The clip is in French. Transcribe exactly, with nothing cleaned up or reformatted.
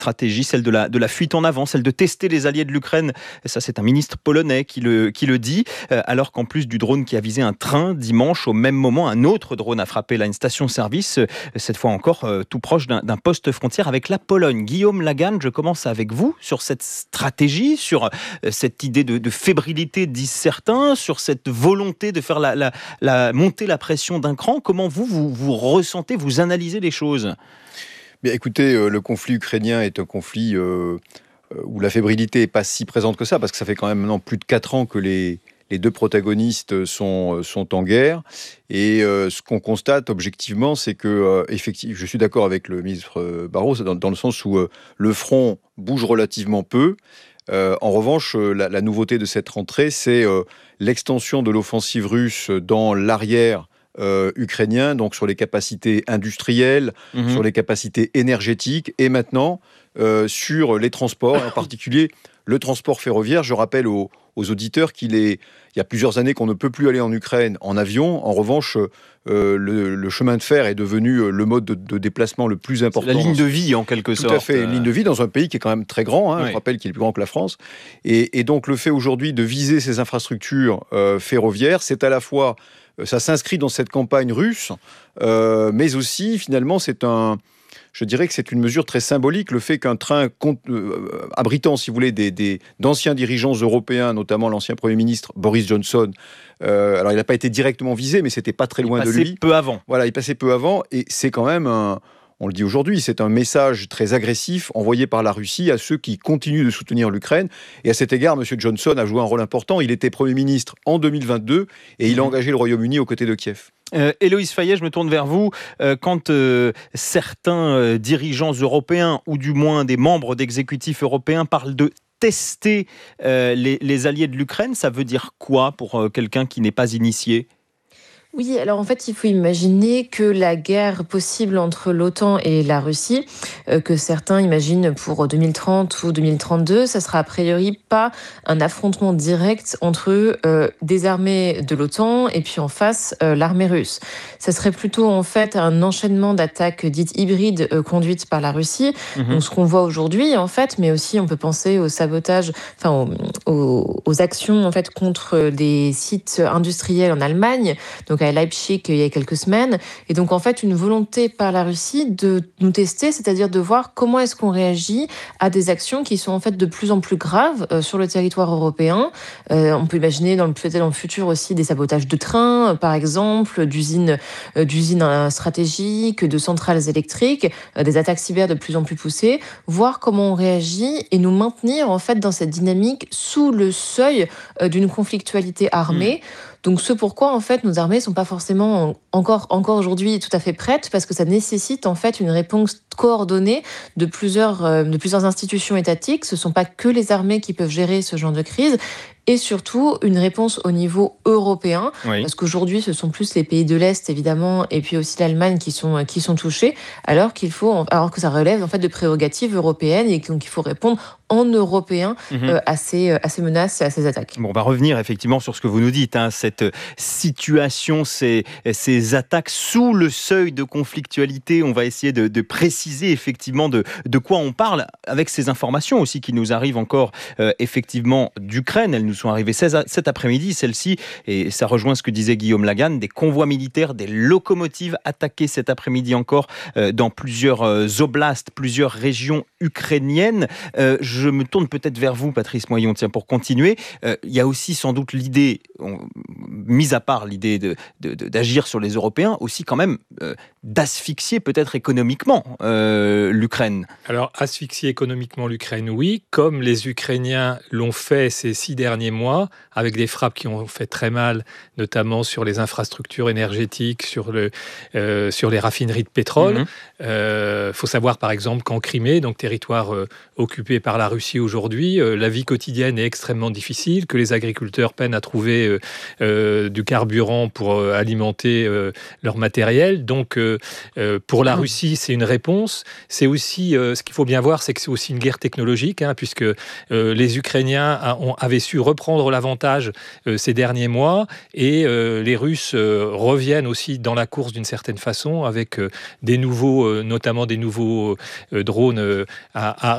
stratégie, celle de la, de la fuite en avant, celle de tester les alliés de l'Ukraine. Et ça, c'est un ministre polonais qui le, qui le dit, euh, alors qu'en plus du drone qui a visé un train, dimanche, au même moment, un autre drone a frappé là, une station-service, euh, cette fois encore euh, tout proche d'un, d'un poste frontière avec la Pologne. Guillaume Lagarde, je commence avec vous sur cette stratégie, sur euh, cette idée de, de fébrilité, disent certains, sur cette volonté de faire la, la, la, monter la pression d'un cran. Comment vous, vous, vous ressentez, vous analysez les choses ? Bien, écoutez, euh, le conflit ukrainien est un conflit euh, où la fébrilité n'est pas si présente que ça, parce que ça fait quand même maintenant plus de quatre ans que les, les deux protagonistes sont, sont en guerre. Et euh, ce qu'on constate objectivement, c'est que, euh, effectivement, je suis d'accord avec le ministre Barrot, dans, dans le sens où euh, le front bouge relativement peu. Euh, en revanche, euh, la, la nouveauté de cette rentrée, c'est euh, l'extension de l'offensive russe dans l'arrière Euh, ukrainien, donc sur les capacités industrielles, mmh. sur les capacités énergétiques, et maintenant euh, sur les transports, en particulier le transport ferroviaire. Je rappelle aux, aux auditeurs qu'il est, il y a plusieurs années qu'on ne peut plus aller en Ukraine en avion. En revanche, euh, le, le chemin de fer est devenu le mode de, de déplacement le plus important. C'est la ligne de vie, en quelque Tout sorte. Tout à fait, une ligne de vie dans un pays qui est quand même très grand. Hein, oui. Je rappelle qu'il est plus grand que la France. Et, et donc, le fait aujourd'hui de viser ces infrastructures euh, ferroviaires, c'est à la fois ça s'inscrit dans cette campagne russe, euh, mais aussi, finalement, c'est un, je dirais que c'est une mesure très symbolique, le fait qu'un train compte, euh, abritant, si vous voulez, des, des, d'anciens dirigeants européens, notamment l'ancien Premier ministre Boris Johnson, euh, alors il n'a pas été directement visé, mais c'était pas très loin de lui. Il passait peu avant. Voilà, il passait peu avant, et c'est quand même un... On le dit aujourd'hui, c'est un message très agressif envoyé par la Russie à ceux qui continuent de soutenir l'Ukraine. Et à cet égard, M. Johnson a joué un rôle important. Il était Premier ministre en deux mille vingt-deux et il a engagé le Royaume-Uni aux côtés de Kiev. Euh, Héloïse Fayet, je me tourne vers vous. Euh, quand euh, certains euh, dirigeants européens, ou du moins des membres d'exécutifs européens, parlent de tester euh, les, les alliés de l'Ukraine, ça veut dire quoi pour euh, quelqu'un qui n'est pas initié ? Oui, alors en fait, il faut imaginer que la guerre possible entre l'OTAN et la Russie, euh, que certains imaginent pour deux mille trente ou deux mille trente-deux, ça sera a priori pas un affrontement direct entre euh, des armées de l'OTAN et puis en face euh, l'armée russe. Ça serait plutôt en fait un enchaînement d'attaques dites hybrides euh, conduites par la Russie. Mmh. Donc ce qu'on voit aujourd'hui en fait, mais aussi on peut penser au sabotage, enfin aux, aux, aux actions en fait contre des sites industriels en Allemagne. Donc à Leipzig il y a quelques semaines. Et donc, en fait, une volonté par la Russie de nous tester, c'est-à-dire de voir comment est-ce qu'on réagit à des actions qui sont en fait de plus en plus graves euh, sur le territoire européen. Euh, on peut imaginer dans le, peut-être dans le futur aussi des sabotages de trains, euh, par exemple, d'usines, euh, d'usines euh, stratégiques, de centrales électriques, euh, des attaques cyber de plus en plus poussées, voir comment on réagit et nous maintenir en fait dans cette dynamique sous le seuil euh, d'une conflictualité armée. Mmh. Donc, ce pourquoi, en fait, nos armées ne sont pas forcément encore, encore aujourd'hui tout à fait prêtes, parce que ça nécessite, en fait, une réponse coordonnée de plusieurs, euh, de plusieurs institutions étatiques. Ce ne sont pas que les armées qui peuvent gérer ce genre de crise. Et surtout, une réponse au niveau européen, oui. Parce qu'aujourd'hui, ce sont plus les pays de l'Est, évidemment, et puis aussi l'Allemagne qui sont, qui sont touchés, alors, qu'il faut, alors que ça relève, en fait, de prérogatives européennes et donc il faut répondre en européen mmh. euh, à, ces, à ces menaces et à ces attaques. Bon, on va revenir effectivement sur ce que vous nous dites, hein, cette situation, ces, ces attaques sous le seuil de conflictualité. On va essayer de, de préciser effectivement de, de quoi on parle avec ces informations aussi qui nous arrivent encore euh, effectivement d'Ukraine. Elles nous sont arrivées cet après-midi, celle-ci, et ça rejoint ce que disait Guillaume Lagarde, des convois militaires, des locomotives attaquées cet après-midi encore euh, dans plusieurs euh, oblasts, plusieurs régions ukrainiennes. Euh, je me tourne peut-être vers vous, Patrice Moyon, tiens, pour continuer. Euh, il y a aussi sans doute l'idée, on, mis à part l'idée de, de, de, d'agir sur les Européens, aussi quand même euh, d'asphyxier peut-être économiquement euh, l'Ukraine. Alors, asphyxier économiquement l'Ukraine, oui, comme les Ukrainiens l'ont fait ces six derniers mois, avec des frappes qui ont fait très mal, notamment sur les infrastructures énergétiques, sur, le, euh, sur les raffineries de pétrole. Il mmh. euh, faut savoir, par exemple, qu'en Crimée, donc territoire euh, occupé par la Russie aujourd'hui, euh, la vie quotidienne est extrêmement difficile, que les agriculteurs peinent à trouver euh, euh, du carburant pour euh, alimenter euh, leur matériel. Donc, euh, euh, pour la Russie, c'est une réponse. C'est aussi, euh, ce qu'il faut bien voir, c'est que c'est aussi une guerre technologique, hein, puisque euh, les Ukrainiens a, ont, avaient su reprendre l'avantage euh, ces derniers mois, et euh, les Russes euh, reviennent aussi dans la course d'une certaine façon, avec euh, des nouveaux, euh, notamment des nouveaux euh, drones euh, à, à